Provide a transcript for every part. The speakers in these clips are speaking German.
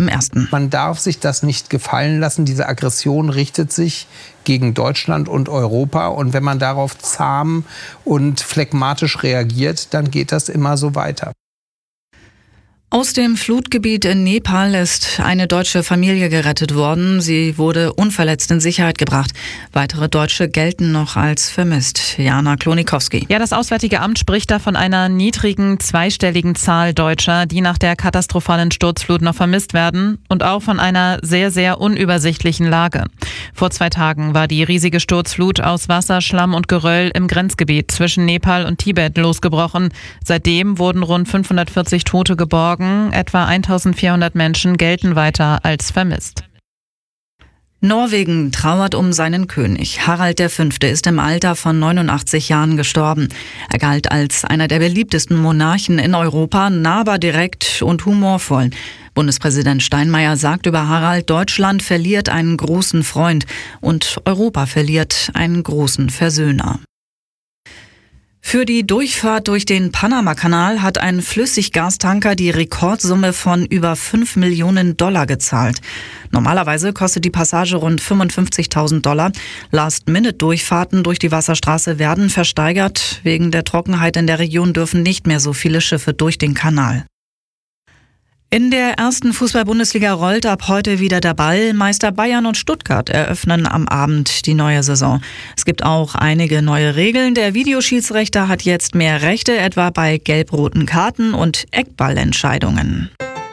1.1. Man darf sich das nicht gefallen lassen. Diese Aggression richtet sich gegen Deutschland und Europa. Und wenn man darauf zahm und phlegmatisch reagiert, dann geht das immer so weiter. Aus dem Flutgebiet in Nepal ist eine deutsche Familie gerettet worden. Sie wurde unverletzt in Sicherheit gebracht. Weitere Deutsche gelten noch als vermisst. Jana Klonikowski. Ja, das Auswärtige Amt spricht da von einer niedrigen, zweistelligen Zahl Deutscher, die nach der katastrophalen Sturzflut noch vermisst werden und auch von einer sehr, sehr unübersichtlichen Lage. Vor 2 Tagen war die riesige Sturzflut aus Wasser, Schlamm und Geröll im Grenzgebiet zwischen Nepal und Tibet losgebrochen. Seitdem wurden rund 540 Tote geborgen. Etwa 1400 Menschen gelten weiter als vermisst. Norwegen trauert um seinen König. Harald V. ist im Alter von 89 Jahren gestorben. Er galt als einer der beliebtesten Monarchen in Europa, nahbar, direkt und humorvoll. Bundespräsident Steinmeier sagt über Harald: Deutschland verliert einen großen Freund und Europa verliert einen großen Versöhner. Für die Durchfahrt durch den Panama-Kanal hat ein Flüssiggastanker die Rekordsumme von über $5 Millionen gezahlt. Normalerweise kostet die Passage rund $55.000. Last-Minute-Durchfahrten durch die Wasserstraße werden versteigert. Wegen der Trockenheit in der Region dürfen nicht mehr so viele Schiffe durch den Kanal. In der ersten Fußball-Bundesliga rollt ab heute wieder der Ball. Meister Bayern und Stuttgart eröffnen am Abend die neue Saison. Es gibt auch einige neue Regeln. Der Videoschiedsrichter hat jetzt mehr Rechte, etwa bei gelb-roten Karten und Eckballentscheidungen.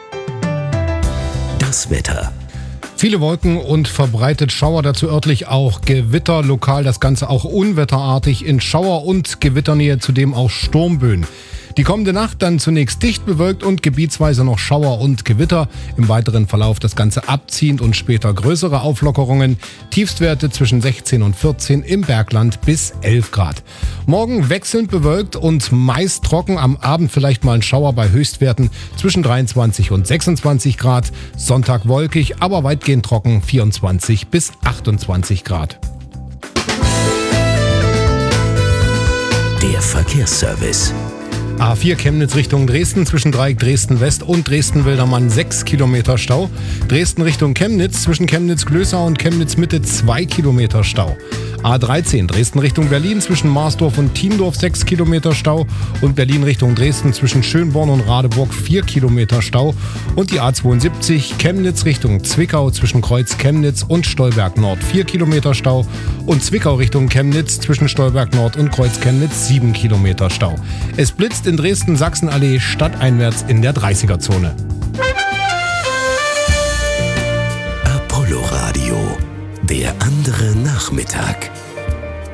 Das Wetter. Viele Wolken und verbreitet Schauer, dazu örtlich auch Gewitter, lokal das Ganze auch unwetterartig in Schauer- und Gewitternähe, zudem auch Sturmböen. Die kommende Nacht dann zunächst dicht bewölkt und gebietsweise noch Schauer und Gewitter. Im weiteren Verlauf das Ganze abziehend und später größere Auflockerungen. Tiefstwerte zwischen 16 und 14, im Bergland bis 11 Grad. Morgen wechselnd bewölkt und meist trocken. Am Abend vielleicht mal ein Schauer bei Höchstwerten zwischen 23 und 26 Grad. Sonntag wolkig, aber weitgehend trocken, 24 bis 28 Grad. Der Verkehrsservice. A4 Chemnitz Richtung Dresden, zwischen Dreieck Dresden West und Dresden-Wildermann 6 Kilometer Stau. Dresden Richtung Chemnitz, zwischen Chemnitz-Glößau und Chemnitz-Mitte 2 Kilometer Stau. A13 Dresden Richtung Berlin, zwischen Marsdorf und Thiendorf 6 Kilometer Stau. Und Berlin Richtung Dresden, zwischen Schönborn und Radeburg 4 Kilometer Stau. Und die A72 Chemnitz Richtung Zwickau, zwischen Kreuz Chemnitz und Stolberg Nord 4 Kilometer Stau. Und Zwickau Richtung Chemnitz, zwischen Stolberg Nord und Kreuz Chemnitz 7 Kilometer Stau. Es blitzt in Dresden Sachsenallee stadteinwärts in der 30er-Zone. Apollo Radio, der andere Nachmittag.